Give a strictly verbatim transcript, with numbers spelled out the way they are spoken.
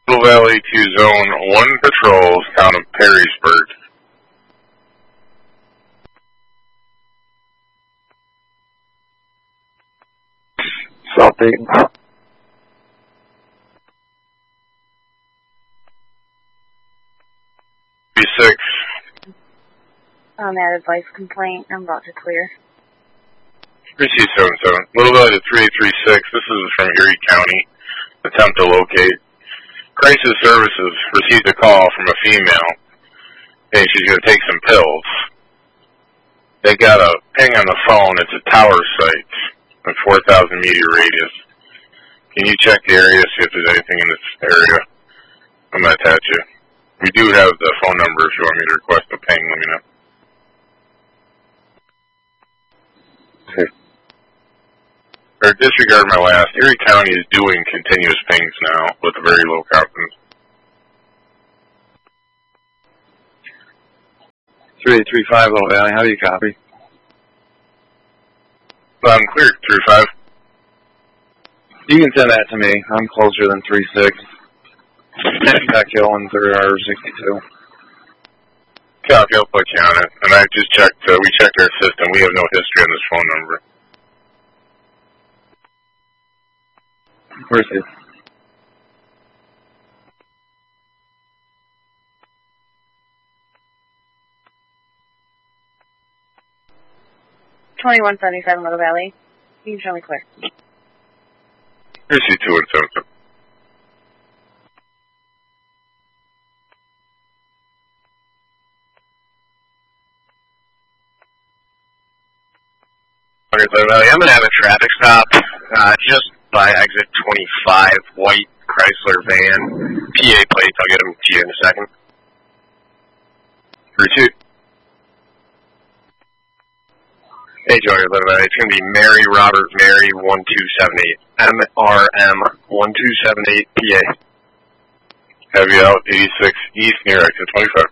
Little Valley to Zone one Patrols, town of Perrysburg. South Dayton. B six. On that advice complaint, I'm about to clear. three C seven seven. Little Valley to three eight three six. This is from Erie County. Attempt to locate. Crisis Services received a call from a female. Hey, she's going to take some pills. They got a ping on the phone. It's a tower site in four thousand meter radius. Can you check the area, see if there's anything in this area? I'm going to attach you. We do have the phone number if you want me to request a ping, let me know. Okay. Or disregard my last. Erie County is doing continuous pings now with very low confidence. three eight three five, Little Valley. How do you copy? I'm clear, three five. You can send that to me. I'm closer than three six. Back Hill and third R sixty-two. Copy, I'll put you on it. And I just checked, uh, we checked our system. We have no history on this phone number. Where's it? twenty-one seventy-seven, Little Valley. You can show me clear. three C two one seven seven. I'm going to have a traffic stop uh, just by exit twenty-five, white Chrysler van, P A plates. I'll get them to you in a second. three two. Hey, Joey, it's going to be Mary Robert Mary one two seven eight. M R M one two seven eight P A. Heavy out eighty-six East near exit twenty-five.